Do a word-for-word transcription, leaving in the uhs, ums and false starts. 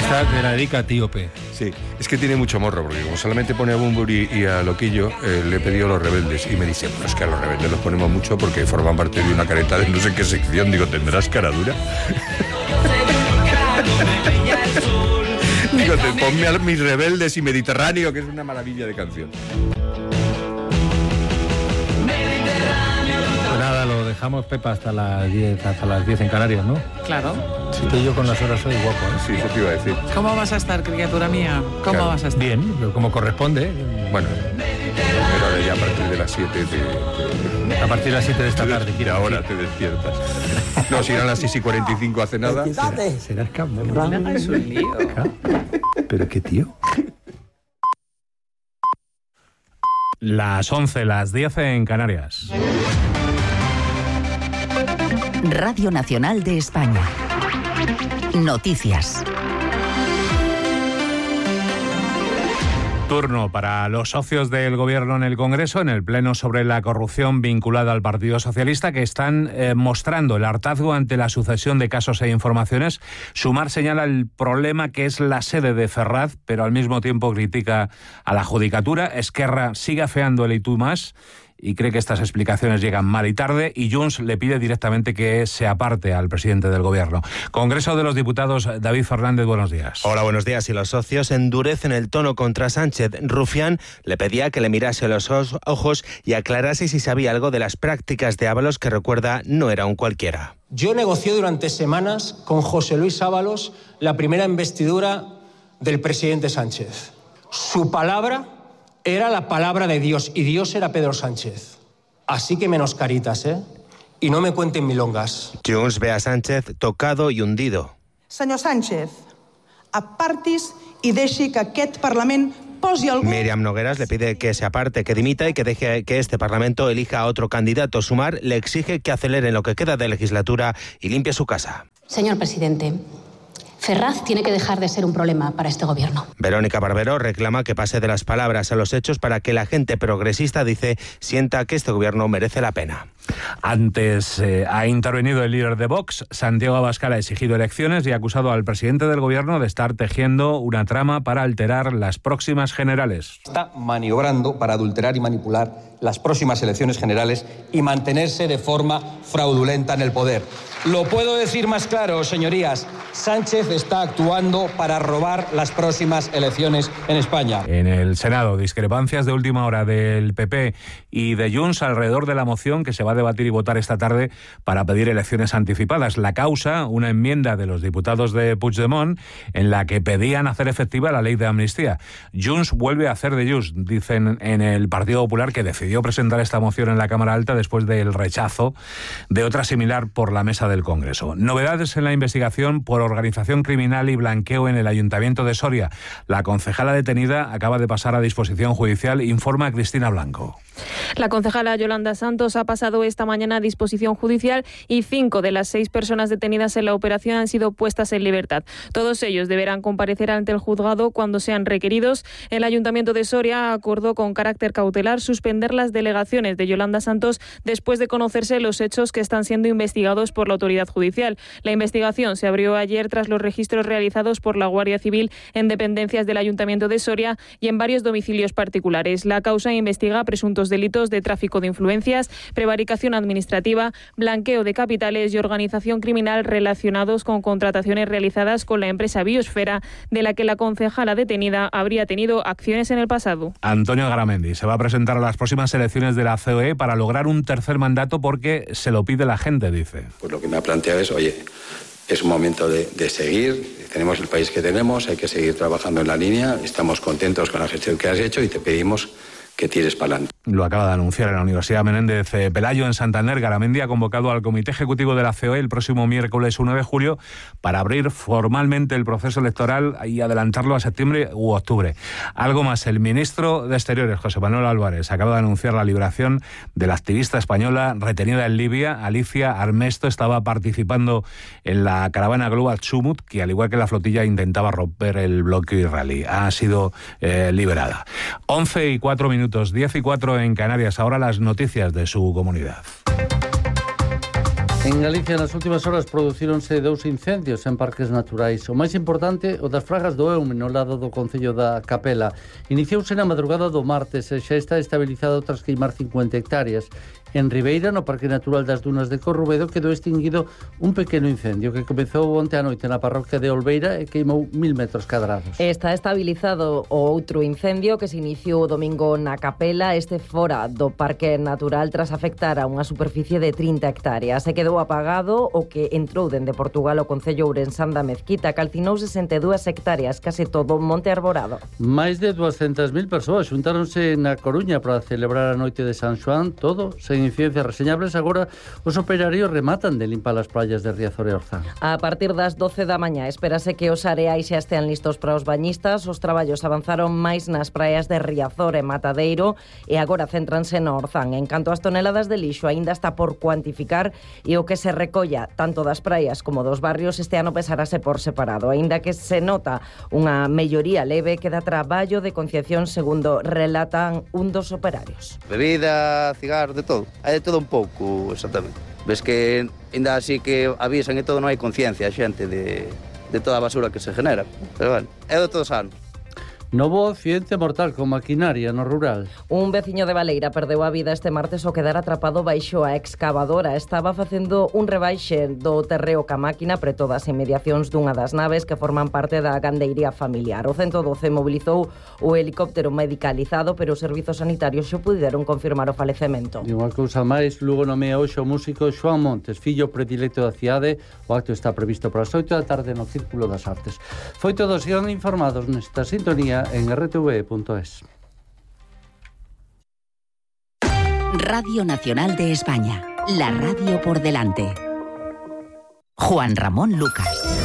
Esta te la dedica a Tíope. Sí, es que tiene mucho morro, porque como solamente pone a Bunbury y a Loquillo, eh, le he pedido a Los Rebeldes. Y me dice, bueno, es que a Los Rebeldes los ponemos mucho porque forman parte de una careta de no sé qué sección. Digo, ¿tendrás cara dura? Digo, te ponme a Mis Rebeldes y Mediterráneo, que es una maravilla de canción. Pues nada, lo dejamos, Pepa, hasta las diez, hasta las diez en Canarias, ¿no? Claro. Sí. Estoy yo con las horas hoy guapo, ¿eh? Sí, eso te iba a decir. ¿Cómo vas a estar, criatura mía? ¿Cómo Claro. vas a estar? Bien, como corresponde. Bueno, pero ahora ya a partir de las siete te, te, A partir de las siete de esta tarde. y ahora te despiertas. No, si eran las seis y cuarenta y cinco hace nada. Será, será el campo. No es un lío. Pero qué tío. Las once, las diez en Canarias. Radio Nacional de España. Noticias. Turno para los socios del Gobierno en el Congreso, en el Pleno sobre la corrupción vinculada al Partido Socialista, que están eh, mostrando el hartazgo ante la sucesión de casos e informaciones. Sumar señala el problema que es la sede de Ferraz, pero al mismo tiempo critica a la Judicatura. Esquerra sigue afeando el y tú más y cree que estas explicaciones llegan mal y tarde, y Junts le pide directamente que se aparte al presidente del Gobierno. Congreso de los Diputados, David Fernández, buenos días. Hola, buenos días. Y los socios endurecen el tono contra Sánchez. Rufián le pedía que le mirase los ojos y aclarase si sabía algo de las prácticas de Ábalos, que recuerda no era un cualquiera. Yo negocié durante semanas con José Luis Ábalos la primera investidura del presidente Sánchez. Su palabra era la palabra de Dios y Dios era Pedro Sánchez. Así que menos caritas, ¿eh? Y no me cuenten milongas. Junts ve a Sánchez tocado y hundido. Senyor Sánchez, apartis i deixi que aquest Parlament posi algú... Míriam Nogueras le pide que se aparte, que dimita y que deje que este Parlamento elija a otro candidato. Sumar le exige que acelere lo que queda de legislatura y limpie su casa. Señor presidente, Ferraz tiene que dejar de ser un problema para este gobierno. Verónica Barbero reclama que pase de las palabras a los hechos para que la gente progresista, dice, sienta que este gobierno merece la pena. Antes eh, ha intervenido el líder de Vox. Santiago Abascal ha exigido elecciones y ha acusado al presidente del gobierno de estar tejiendo una trama para alterar las próximas generales. Está maniobrando para adulterar y manipular las próximas elecciones generales y mantenerse de forma fraudulenta en el poder. Lo puedo decir más claro, señorías. Sánchez está actuando para robar las próximas elecciones en España. En el Senado, discrepancias de última hora del P P y de Junts alrededor de la moción que se va a debatir y votar esta tarde para pedir elecciones anticipadas. La causa, una enmienda de los diputados de Puigdemont en la que pedían hacer efectiva la ley de amnistía. Junts vuelve a hacer de Junts, dicen en el Partido Popular, que decidió presentar esta moción en la Cámara Alta después del rechazo de otra similar por la mesa del Congreso. Novedades en la investigación por organización criminal y blanqueo en el Ayuntamiento de Soria. La concejala detenida acaba de pasar a disposición judicial, informa Cristina Blanco. La concejala Yolanda Santos ha pasado esta mañana a disposición judicial y cinco de las seis personas detenidas en la operación han sido puestas en libertad. Todos ellos deberán comparecer ante el juzgado cuando sean requeridos. El Ayuntamiento de Soria acordó con carácter cautelar suspender las delegaciones de Yolanda Santos después de conocerse los hechos que están siendo investigados por la autoridad judicial. La investigación se abrió ayer tras los registros realizados por la Guardia Civil en dependencias del Ayuntamiento de Soria y en varios domicilios particulares. La causa investiga presuntos delitos de tráfico de influencias, prevaricación administrativa, blanqueo de capitales y organización criminal relacionados con contrataciones realizadas con la empresa Biosfera, de la que la concejala detenida habría tenido acciones en el pasado. Antonio Garamendi se va a presentar a las próximas elecciones de la C O E para lograr un tercer mandato porque se lo pide la gente, dice. Pues lo que me ha planteado es, oye, es un momento de, de seguir, tenemos el país que tenemos, hay que seguir trabajando en la línea, estamos contentos con la gestión que has hecho y te pedimos que tires para adelante. Lo acaba de anunciar en la Universidad Menéndez Pelayo en Santander. Garamendi ha convocado al Comité Ejecutivo de la C O E el próximo miércoles uno de julio para abrir formalmente el proceso electoral y adelantarlo a septiembre u octubre. Algo más, el ministro de Exteriores, José Manuel Álvarez, acaba de anunciar la liberación de la activista española retenida en Libia. Alicia Armesto estaba participando en la caravana Global Chumut, que al igual que la flotilla intentaba romper el bloqueo israelí. Ha sido eh, liberada. once y cuatro minutos, diez y cuatro en Canarias. Ahora las noticias de su comunidad. En Galicia, nas últimas horas, producíronse dous incendios en parques naturais. O máis importante, o das Fragas do Eume, no lado do concello da Capela. Iniciouse na madrugada do martes e xa está estabilizado tras queimar cincuenta hectáreas. En Ribeira, no Parque Natural das Dunas de Corrubedo, quedou extinguido un pequeno incendio que comezou onte a noite na parroquia de Olveira e queimou mil metros cadrados. Está estabilizado o outro incendio que se iniciou o domingo na Capela, este fora do Parque Natural tras afectar a unha superficie de trinta hectáreas. Se quedou apagado o que entrou dende Portugal o concello ourensán da Mezquita, calcinou sesenta e dúas hectáreas, case todo monte arborado. Mais de duascentas mil persoas xuntáronse na Coruña para celebrar a noite de San Xoán, todo sen incidencias reseñables. Agora os operarios rematan de limpar as praias de Riazor e Orzán. A partir das doce da mañá espérase que os areais xa estean listos para os bañistas. Os traballos avanzaron máis nas praias de Riazor e Matadeiro e agora céntranse no Orzán. En canto ás toneladas de lixo, aínda está por cuantificar e o que se recolla tanto das praias como dos barrios este ano pesarase por separado. Aínda que se nota unha melloría leve, queda traballo de concienciación, segundo relatan un dos operarios. Bebida, cigarros, de todo. Hai de todo un pouco, exactamente. Ves que ainda así que avisan e todo, non hai conciencia a xente de, de toda a basura que se genera. Pero bueno, é de todos anos. Novo accidente mortal con maquinaria no rural. Un veciño de Baleira perdeu a vida este martes ao quedar atrapado baixo a excavadora. Estaba facendo un rebaixe do terreo ca máquina preto das inmediacións dunha das naves que forman parte da gandeiría familiar. O ciento doce mobilizou o helicóptero medicalizado, pero os servizos sanitarios xo puderon confirmar o falecemento. E unha cousa máis, Lugo nomea hoxe o músico Xoán Montes, fillo predilecto da cidade. O acto está previsto para as oito da tarde no Círculo das Artes. Foi todo, sigan informados nesta sintonía en r t v punto es. Radio Nacional de España, la radio por delante. Juan Ramón Lucas.